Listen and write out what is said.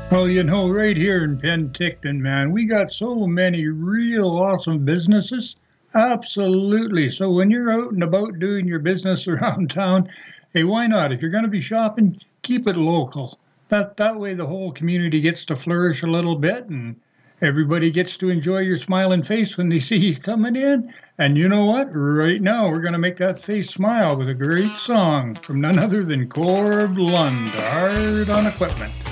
Well, right here in Penticton, man, we got so many real awesome businesses. Absolutely. So when you're out and about doing your business around town, hey, why not? If you're going to be shopping, keep it local. That way the whole community gets to flourish a little bit and everybody gets to enjoy your smiling face when they see you coming in. And you know what? Right now we're going to make that face smile with a great song from none other than Corb Lund, Hard on Equipment.